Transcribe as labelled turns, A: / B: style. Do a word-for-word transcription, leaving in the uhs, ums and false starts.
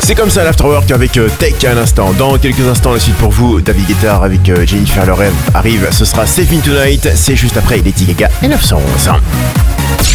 A: C'est comme ça l'Afterwork avec euh, Tech à l'instant. Dans quelques instants, la suite pour vous, David Guetta avec euh, Jennifer Lorraine arrive. Ce sera Saving Tonight. C'est juste après Lady Gaga et neuf cent onze.